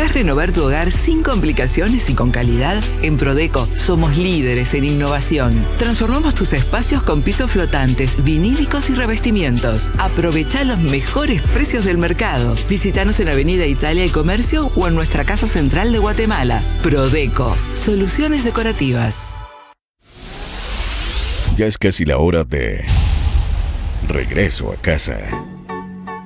¿Buscás renovar tu hogar sin complicaciones y con calidad? En Prodeco somos líderes en innovación. Transformamos tus espacios con pisos flotantes, vinílicos y revestimientos. Aprovechá los mejores precios del mercado. Visítanos en Avenida Italia y Comercio o en nuestra casa central de Guatemala. Prodeco, soluciones decorativas. Ya es casi la hora de regreso a casa.